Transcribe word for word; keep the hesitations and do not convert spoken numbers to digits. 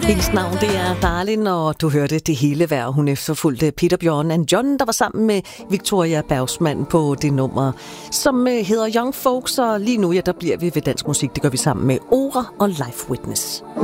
Hendes navn, det er Darlin, og du hørte det hele værd. Hun efterfulgte Peter Bjørn and John, der var sammen med Victoria Bergsmann på det nummer, som hedder Young Folks, og lige nu, ja, der bliver vi ved dansk musik. Det gør vi sammen med Ora og Life Witness.